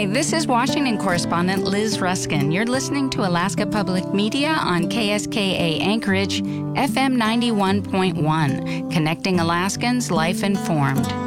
this is Washington correspondent Liz Ruskin. You're listening to Alaska Public Media on KSKA Anchorage, FM 91.1, connecting Alaskans life informed.